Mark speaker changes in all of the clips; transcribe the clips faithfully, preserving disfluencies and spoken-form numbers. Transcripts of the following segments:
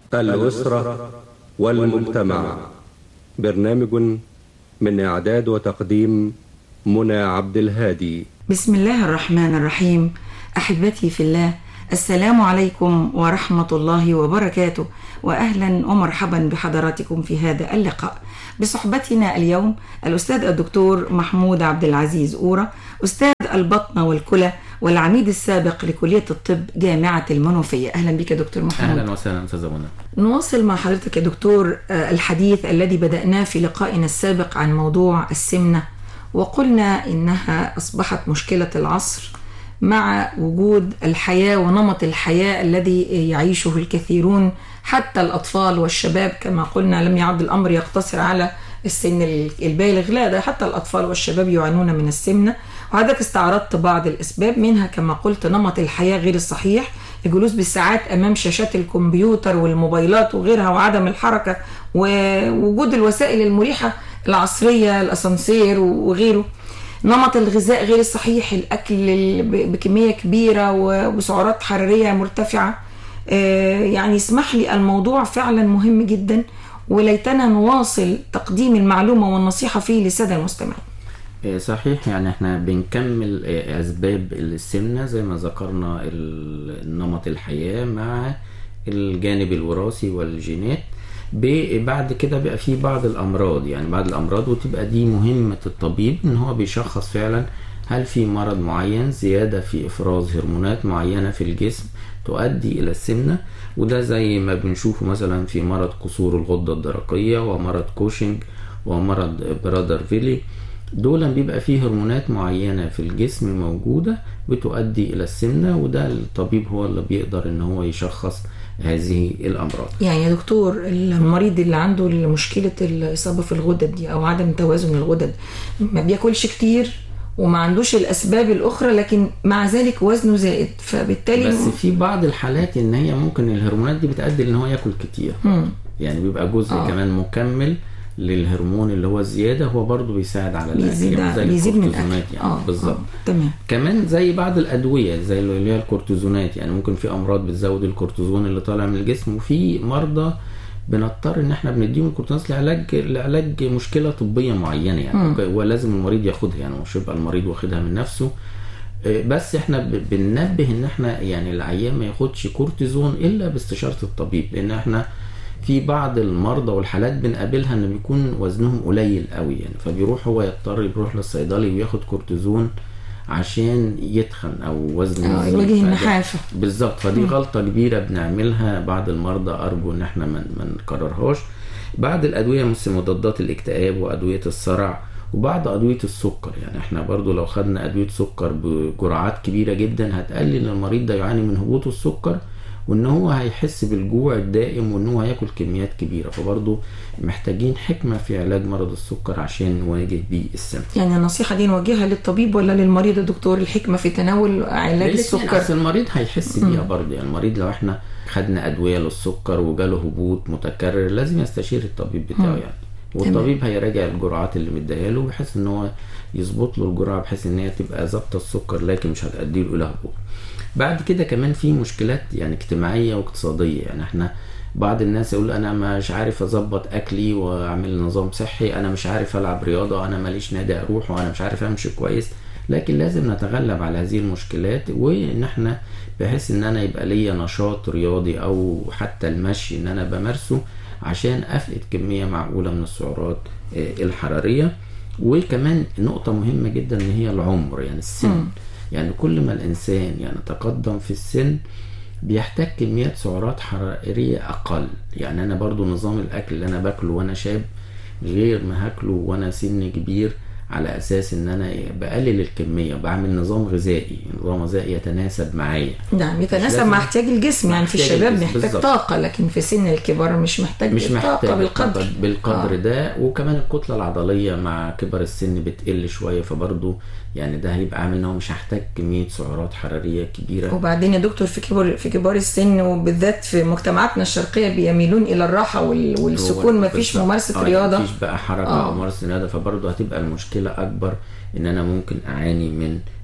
Speaker 1: الأسرة والمجتمع، برنامج من إعداد وتقديم منى عبد الهادي.
Speaker 2: بسم الله الرحمن الرحيم. أحبتي في الله، السلام عليكم ورحمة الله وبركاته، وأهلا ومرحبا بحضراتكم في هذا اللقاء. بصحبتنا اليوم الأستاذ الدكتور محمود عبد العزيز أورا، أستاذ البطنة والكلى والعميد السابق لكلية الطب جامعة المنوفية. أهلا بك دكتور محمود.
Speaker 3: أهلا وسهلا أستاذة منى.
Speaker 2: نواصل مع حضرتك يا دكتور الحديث الذي بدأناه في لقائنا السابق عن موضوع السمنة، وقلنا إنها أصبحت مشكلة العصر مع وجود الحياة ونمط الحياة الذي يعيشه الكثيرون، حتى الأطفال والشباب. كما قلنا لم يعد الأمر يقتصر على السن البالغ، لا، ده حتى الأطفال والشباب يعانون من السمنة. وهذاك استعرضت بعض الأسباب، منها كما قلت نمط الحياة غير الصحيح، الجلوس بالساعات أمام شاشات الكمبيوتر والموبايلات وغيرها، وعدم الحركة، ووجود الوسائل المريحة العصرية، الأسانسير وغيره. نمط الغذاء غير الصحيح، الأكل بكمية كبيرة وبسعرات حرارية مرتفعة. يعني اسمح لي، الموضوع فعلا مهم جدا، وليتنا نواصل تقديم المعلومة والنصيحة فيه للسادة المستمعين.
Speaker 3: صحيح، يعني احنا بنكمل أسباب السمنة زي ما ذكرنا، نمط الحياة مع الجانب الوراثي والجينات. بعد كده بقى في بعض الأمراض، يعني بعض الأمراض، وتبقى دي مهمة الطبيب إن هو بيشخص فعلا هل في مرض معين، زيادة في إفراز هرمونات معينة في الجسم تؤدي إلى السمنة. وده زي ما بنشوفه مثلا في مرض قصور الغدة الدرقية ومرض كوشنج ومرض برادر-فيلي. دولا بيبقى فيه هرمونات معينة في الجسم موجودة بتؤدي إلى السمنة، وده الطبيب هو اللي بيقدر إن هو يشخص هذه الأمراض.
Speaker 2: يعني يا دكتور، المريض اللي عنده مشكلة الإصابة في الغدد دي أو عدم توازن الغدد ما بياكلش كتير وما عندوش الأسباب الأخرى، لكن مع ذلك وزنه زائد، فبالتالي
Speaker 3: بس في بعض الحالات إن هي ممكن الهرمونات دي بتؤدي إن هو يأكل كتير. م. يعني بيبقى جزء آه. كمان مكمل للهرمون اللي هو الزيادة، هو برضو بيساعد على
Speaker 2: بيزيد
Speaker 3: الأكل، زي
Speaker 2: بيزيد من
Speaker 3: الكورتيزونات يعني.
Speaker 2: آه.
Speaker 3: بالظبط.
Speaker 2: آه. تمام.
Speaker 3: كمان زي بعض الأدوية زي اللي هي الكورتيزونات، يعني ممكن في أمراض بتزود الكورتيزون اللي طالع من الجسم، وفي مرضى بنضطر ان احنا بنديهم الكورتيزونات لعلاج لعلاج مشكله طبيه معينه، يعني ولازم المريض ياخدها، يعني مش يبقى المريض واخدها من نفسه. بس احنا بننبه ان احنا يعني العيان ما ياخدش كورتيزون الا باستشاره الطبيب، لان احنا في بعض المرضى والحالات بنقابلها ان بيكون وزنهم قليل قوي، يعني فبيروح هو يضطر يروح للصيدلي وياخد كورتيزون عشان يتخن او وزنه
Speaker 2: يزيد، يواجه النحافه.
Speaker 3: بالظبط. فدي غلطه كبيره بنعملها بعض المرضى، ارجو ان احنا ما نكررهاش. بعض الادويه مثل مضادات الاكتئاب وادويه الصرع وبعض ادويه السكر، يعني احنا برضو لو خدنا ادويه سكر بجرعات كبيره جدا هتقلل المريض ده يعاني من هبوط السكر، وان هو هيحس بالجوع الدائم، وان هو هياكل كميات كبيره. فبرضو محتاجين حكمه في علاج مرض السكر عشان نواجه بيه السمنه.
Speaker 2: يعني النصيحه دي نوجهها للطبيب ولا للمريض يا دكتور؟ الحكمه في تناول علاج السكر،
Speaker 3: اصل المريض هيحس بيها برضو. يعني المريض لو احنا خدنا ادويه للسكر وجاله هبوط متكرر لازم يستشير الطبيب بتاعه. م. يعني والطبيب هيراجع الجرعات اللي مديها له بحيث ان هو يظبط له الجرعه بحيث ان هي تبقى ظابطه السكر، لكن مش هتؤدي له الى هبوط. بعد كده كمان في مشكلات يعني اجتماعيه واقتصاديه. يعني احنا بعض الناس يقول انا مش عارف اظبط اكلي واعمل نظام صحي، انا مش عارف العب رياضه، انا ماليش نادي اروح، وانا مش عارف امشي كويس. لكن لازم نتغلب على هذه المشكلات، وان احنا بحيث ان انا يبقى ليا نشاط رياضي او حتى المشي ان انا بمارسه عشان افقد كميه معقوله من السعرات الحراريه. وكمان نقطه مهمه جدا ان هي العمر، يعني السن. م. يعني كل ما الإنسان يعني تقدم في السن بيحتاج كميات سعرات حرارية أقل. يعني أنا برضو نظام الأكل اللي أنا باكله وأنا شاب غير ما هاكله وأنا سن كبير، على أساس إن أنا بقلل الكمية، بعمل نظام غذائي نظام غذائي يتناسب معايا.
Speaker 2: نعم، يتناسب مع احتياج الجسم. يعني في الشباب محتاج بالزبط. طاقة، لكن في سن الكبار مش محتاج
Speaker 3: مش
Speaker 2: طاقة
Speaker 3: محتاج
Speaker 2: بالقدر
Speaker 3: بالقدر آه. ده. وكمان الكتلة العضلية مع كبر السن بتقل شوية، فبرضو يعني ده هيبقى عامل انه مش هحتاج كميه سعرات حراريه كبيره.
Speaker 2: وبعدين يا دكتور في كبار في كبار السن وبالذات في مجتمعاتنا الشرقيه بيميلون الى الراحه والسكون، ما فيش ممارسه
Speaker 3: آه
Speaker 2: رياضه،
Speaker 3: ما فيش بقى حركه آه. او ممارسه رياضه، فبرضه هتبقى المشكله اكبر ان انا ممكن اعاني من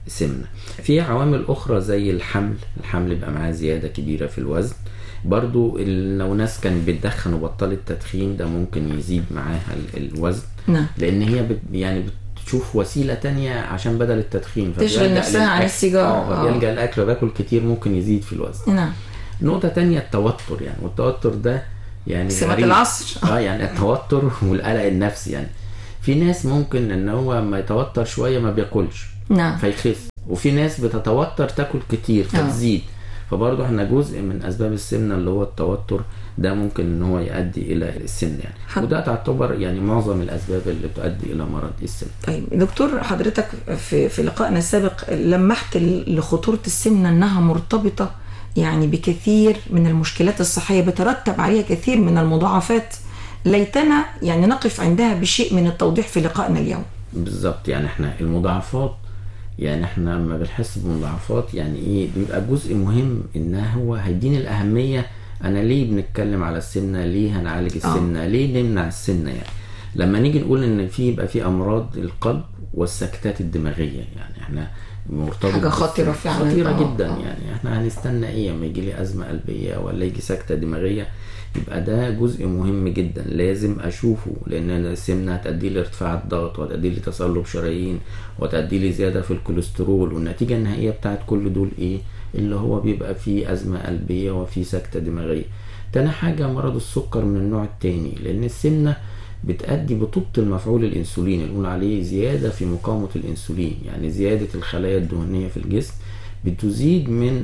Speaker 3: سمنة. في عوامل اخرى زي الحمل، الحمل بيبقى معاه زيادة كبيرة في الوزن برضو. لو ناس كانت بتدخن وبطلت تدخين ده ممكن يزيد معاها الوزن.
Speaker 2: نعم.
Speaker 3: لان هي بت يعني بتشوف وسيلة تانية عشان بدل التدخين
Speaker 2: تشغل نفسها عن السيجارة،
Speaker 3: اه بيلجأ الاكل وباكل كتير ممكن يزيد في الوزن.
Speaker 2: نعم.
Speaker 3: نقطة تانية التوتر يعني، والتوتر ده يعني
Speaker 2: سمة العصر.
Speaker 3: اه يعني التوتر والقلق النفسي يعني. في ناس ممكن ان هو ما يتوتر شوية ما بياكلش
Speaker 2: نعم
Speaker 3: فيخس، وفي ناس بتتوتر تاكل كتير فتزيد. فبرضه احنا جزء من اسباب السمنة اللي هو التوتر ده ممكن ان هو يؤدي الى السمنة يعني حد... وده تعتبر يعني معظم الاسباب اللي بتؤدي الى مرض السمنة.
Speaker 2: طيب دكتور، حضرتك في في لقائنا السابق لمحت لخطورة السمنة انها مرتبطة يعني بكثير من المشكلات الصحية بترتب عليها كثير من المضاعفات، ليتنا يعني نقف عندها بشيء من التوضيح في لقائنا اليوم.
Speaker 3: بالظبط، يعني احنا المضاعفات يعني احنا لما بنحس بمضاعفات يعني ايه بيبقى جزء مهم ان هو هيديني الاهمية. انا ليه بنتكلم على السمنة، ليه هنعالج السمنة، أوه. ليه نمنع السمنة يعني. لما نيجي نقول ان في يبقى في امراض القلب والسكتات الدماغية، يعني احنا مرتبط
Speaker 2: حاجة خطيرة فعلا،
Speaker 3: خطيرة
Speaker 2: أوه.
Speaker 3: جدا
Speaker 2: أوه.
Speaker 3: يعني احنا هنستنى ايه لما يجي لي ازمة قلبية ولا يجي سكتة دماغية؟ يبقى ده جزء مهم جدا لازم اشوفه، لان السمنه هتؤدي لي ارتفاع الضغط وهتؤدي لي تصلب شرايين وهتؤدي لي زياده في الكوليسترول، والنتيجه النهائيه بتاعت كل دول ايه؟ اللي هو بيبقى فيه ازمه قلبيه وفيه سكته دماغيه. تاني حاجه مرض السكر من النوع التاني، لان السمنه بتؤدي بتبطل مفعول الانسولين اللي بنقول عليه زياده في مقاومه الانسولين، يعني زياده الخلايا الدهنيه في الجسم بتزيد من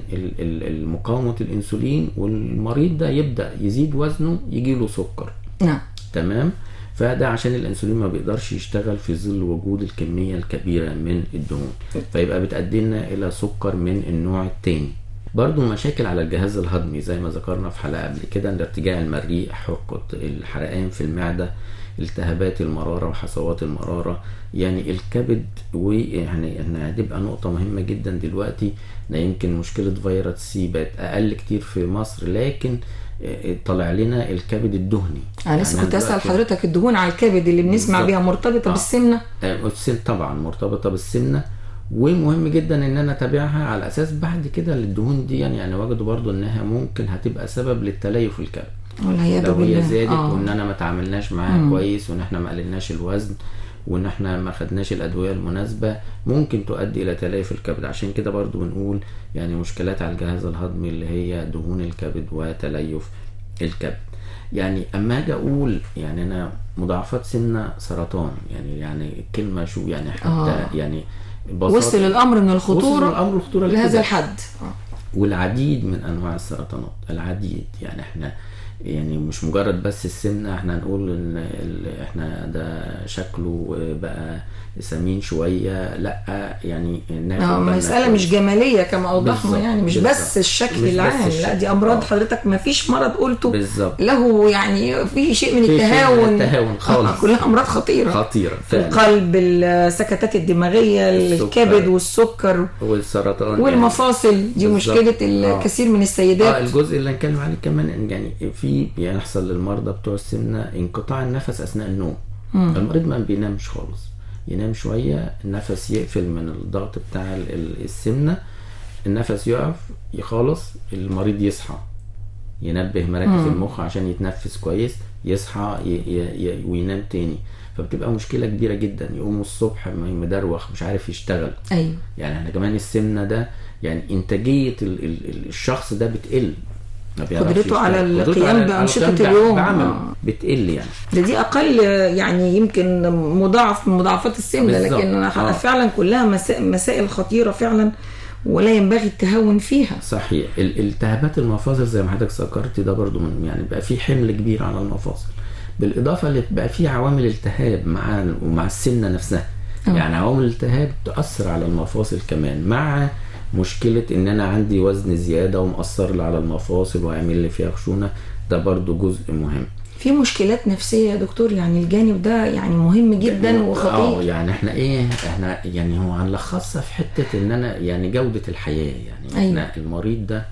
Speaker 3: مقاومة الانسولين، والمريض ده يبدأ يزيد وزنه يجيله سكر.
Speaker 2: نعم.
Speaker 3: تمام. فده عشان الانسولين ما بيقدرش يشتغل في ظل وجود الكمية الكبيرة من الدهون، فيبقى بتأدينا الى سكر من النوع التاني. برضو مشاكل على الجهاز الهضمي زي ما ذكرنا في حلقة قبل كده، ارتجاع المريء، حرقة الحرقان في المعدة، التهابات المرارة وحصوات المرارة، يعني الكبد. ويعني احنا هتبقى نقطة مهمة جدا دلوقتي، يمكن مشكلة فيروس سي بقت اقل كتير في مصر، لكن طلع لنا الكبد الدهني.
Speaker 2: انا لسه كنت اسال حضرتك الدهون على الكبد اللي بنسمع بيها مرتبطة آه. بالسمنة.
Speaker 3: السمنة طبعا مرتبطة بالسمنة، ومهم جدا ان انا اتابعها على اساس بعد كده الدهون دي يعني, يعني وجدوا برضو انها ممكن هتبقى سبب للتليف الكبد لو هي زادت آه. وان انا ما تعاملناش معاها كويس، وان احنا ما قللناش الوزن، وان احنا ما خدناش الادويه المناسبه، ممكن تؤدي الى تليف الكبد. عشان كده برضو بنقول يعني مشكلات على الجهاز الهضمي اللي هي دهون الكبد وتليف الكبد. يعني اما اجي اقول يعني انا مضاعفات سمنه سرطان، يعني يعني الكلمه شو يعني حتى آه. يعني
Speaker 2: وصل الامر من الخطوره
Speaker 3: وصل الامر الخطوره
Speaker 2: لهذا الحد. آه.
Speaker 3: والعديد من انواع السرطانات، العديد يعني احنا يعني مش مجرد بس السمنة احنا نقول ان احنا ده شكله بقى سمين شوية، لا يعني
Speaker 2: اه مسألة مش جمالية كما اوضحنا، يعني مش بالزبط. بس الشكل مش العام بس الشكل. لا دي امراض آه. حضرتك ما فيش مرض قلته بالزبط. له يعني في شيء من التهاون،
Speaker 3: التهاون خالص.
Speaker 2: آه. كلها امراض خطيرة
Speaker 3: خطيرة فعلا.
Speaker 2: القلب، السكتات الدماغية، الكبد والسكر
Speaker 3: والسرطان
Speaker 2: والمفاصل يعني. دي بالزبط. مشكلة الكثير آه. من السيدات.
Speaker 3: اه الجزء اللي نتكلم عليه كمان يعني في يحصل للمرضى بتوع السمنة انقطاع النفس اثناء النوم. مم. المريض ما بينامش خالص، ينام شوية النفس يقفل من الضغط بتاع السمنة، النفس يقف خالص، المريض يصحى ينبه مراكز المخ عشان يتنفس كويس، يصحى ي ي ي وينام تاني. فبتبقى مشكلة كبيرة جدا، يقوم الصبح مدروخ مش عارف يشتغل.
Speaker 2: أيوه.
Speaker 3: يعني احنا كمان السمنة ده يعني انتاجية الشخص ده بتقل،
Speaker 2: قدرته على القيام بأنشطة اليوم
Speaker 3: آه. بتقل يعني.
Speaker 2: ده دي أقل يعني يمكن مضاعف من مضاعفات السمنة، لكن آه. فعلا كلها مسائل خطيرة فعلا ولا ينبغي التهاون فيها.
Speaker 3: صحيح. الالتهابات المفاصل زي ما حضرتك ذكرت ده برضو من يعني بقى في حمل كبير على المفاصل، بالإضافة اللي بقى في عوامل التهاب مع ومع السمنة نفسها. أوه. يعني عوامل الالتهاب تؤثر على المفاصل كمان، مع مشكلة ان انا عندي وزن زيادة ومأثر لي على المفاصل وعامل لي فيها خشونة، ده برضو جزء مهم.
Speaker 2: في مشكلات نفسية يا دكتور، يعني الجانب ده يعني مهم جدا وخطير.
Speaker 3: اه يعني احنا ايه احنا يعني هو هنلخصها في حتة ان انا يعني جودة الحياة، يعني أيوة. احنا المريض ده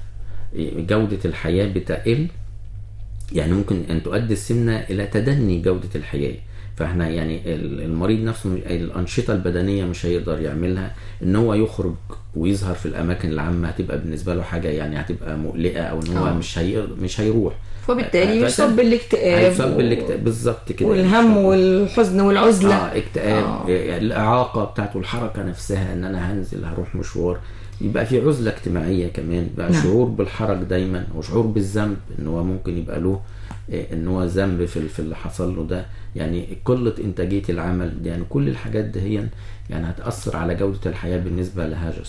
Speaker 3: جودة الحياة بتقل، يعني ممكن ان تؤدي السمنة الى تدني جودة الحياة. فاحنا يعني المريض نفسه الانشطه البدنيه مش هيقدر يعملها، ان هو يخرج ويظهر في الاماكن العامه هتبقى بالنسبه له حاجه يعني هتبقى مقلقه، او ان هو أوه. مش هي مش هيروح،
Speaker 2: وبالتالي يصاب بالاكتئاب
Speaker 3: يصاب بالاكتئاب بالظبط كده،
Speaker 2: والهم والحزن والعزله،
Speaker 3: اه اكتئاب، آه. الاعاقه بتاعته، الحركه نفسها ان انا هنزل هروح مشوار، يبقى في عزله اجتماعيه كمان بقى، نعم. شعور بالحرج دايما وشعور بالذنب، ان هو ممكن يبقى له ان هو ذنب في في اللي حصل له ده، يعني قله انتاجيه العمل، يعني كل الحاجات دي هي يعني هتاثر على جوده الحياه بالنسبه لهذا